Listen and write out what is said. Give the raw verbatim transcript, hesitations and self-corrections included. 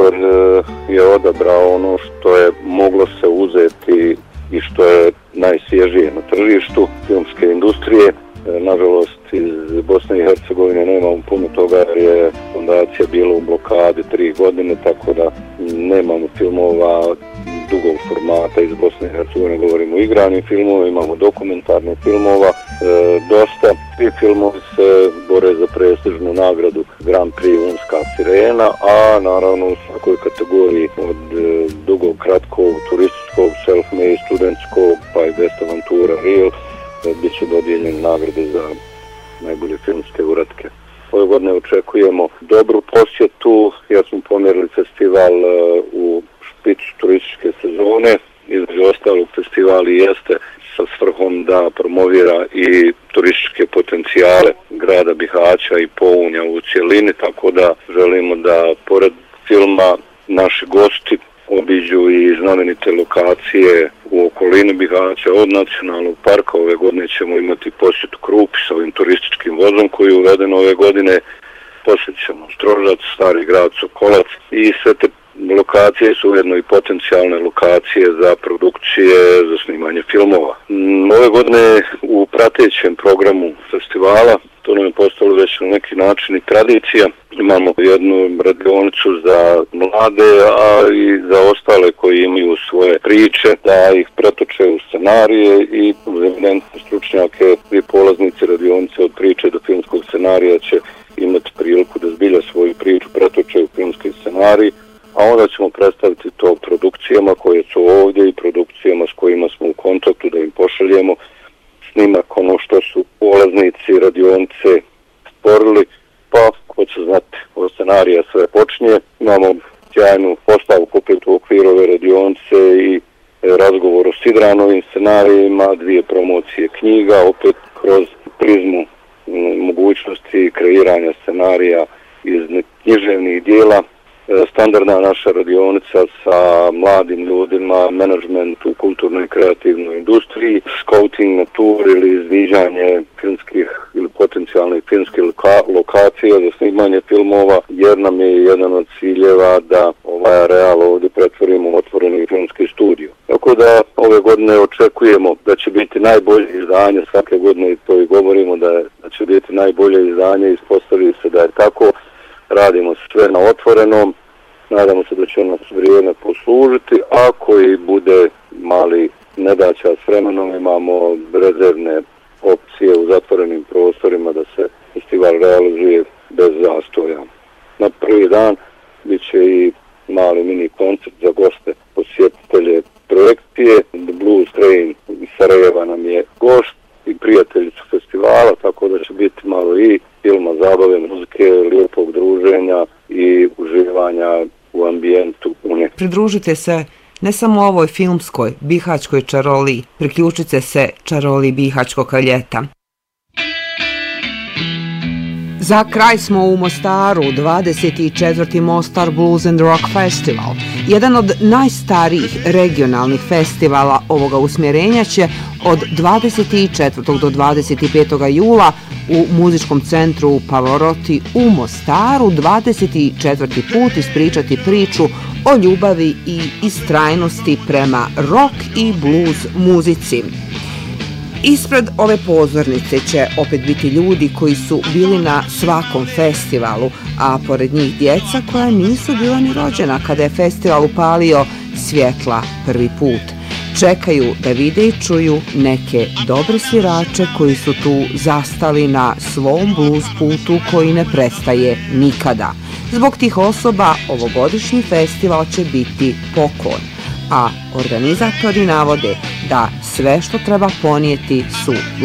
Sabor je odabrao ono što je moglo se uzeti i što je najsvježije na tržištu filmske industrije. Nažalost, iz Bosne i Hercegovine nemamo puno toga jer je fondacija bila u blokadi tri godine, tako da nemamo filmova dugog formata iz Bosne i Hercegovine, govorimo o igranim filmovima, imamo dokumentarnih filmova, e, dosta. Svi filmovi se bore za prestižnu nagradu Grand Prix Unska sirena, a naravno u svakoj kategoriji od e, dugog, kratkog, turističkog, self-made, studentskog, pa i Best Aventura Real, e, bit će dodijeljene nagrade za najbolje filmske uratke. Ove godine očekujemo dobru posjetu jer smo pomjerili festival e, u špicu turističke sezone. Između ostalog, festival jeste sa svrhom da promovira i turističke potencijale grada Bihaća i Pounja u cjelini, tako da želimo da pored filma naši gosti obiđu i znamenite lokacije u okolini Bihaća. Od nacionalnog parka ove godine ćemo imati posjetu Krupi s ovim turističkim vozom koji je uveden ove godine. Posjetit ćemo Strožac, Stari grad, Sokolac i sve te lokacije su ujedno i potencijalne lokacije za produkcije, za snimanje filmova. Ove godine u pratećem programu festivala, to nam je postalo već na neki način i tradicija, imamo jednu radionicu za mlade, a i za ostale koji imaju svoje priče, da ih pretoče u scenarije i evidentne stručnjake i polaznici radionice od priče do filmskog scenarija će imati priliku da zbilja svoju priču pretoče u filmski scenarij, a onda ćemo predstaviti to produkcijama koje su ovdje i produkcijama s kojima smo u kontaktu da im pošaljemo snimak ono što su polaznici radionice stvorili, pa ko će znati od scenarija sve počinje. Imamo sjajnu postavku opet u okviru ove radionice i razgovor o Sidranovim scenarijima, dvije promocije knjiga, opet kroz prizmu mogućnosti kreiranja scenarija iz književnih dijela. Standardna naša radionica sa mladim ljudima, menadžment u kulturnoj i kreativnoj industriji, scouting na tur ili izviđanje filmskih ili potencijalnih filmskih loka- lokacija za snimanje filmova, jer nam je jedan od ciljeva da ovaj areal ovdje pretvorimo u otvoreni filmski studio. Tako da ove godine očekujemo da će biti najbolje izdanje, svake godine to i govorimo da, je, da će biti najbolje izdanje, ispostavi se da je tako. Radimo sve na otvorenom, nadamo se da će nas vrijeme poslužiti, ako i bude mali nedaća s vremenom, imamo rezervne opcije u zatvorenim prostorima da se festival realizuje bez zastoja. Na prvi dan bit će i mali mini koncert za goste, posjetitelje projekcije. The Blues Train iz Sarajeva nam je gost i prijateljicu festivala, tako da će biti malo i filma, zabave, muzike, lijepog druženja i uživanja u ambijentu Une. Pridružite se ne samo ovoj filmskoj bihaćkoj čaroliji, priključite se čaroliji bihaćkog ljeta. Za kraj smo u Mostaru, dvadeseti četvrti Mostar Blues and Rock Festival. Jedan od najstarijih regionalnih festivala ovoga usmjerenja će od dvadeset četvrtog do dvadeset petog jula u muzičkom centru Pavoroti u Mostaru dvadeset četvrti put ispričati priču o ljubavi i istrajnosti prema rock i blues muzici. Ispred ove pozornice će opet biti ljudi koji su bili na svakom festivalu, a pored njih djeca koja nisu bila ni rođena kada je festival upalio svjetla prvi put. Čekaju da vide i čuju neke dobre svirače koji su tu zastali na svom blues putu koji ne prestaje nikada. Zbog tih osoba ovogodišnji festival će biti poklon, a organizatori navode da sve što treba ponijeti su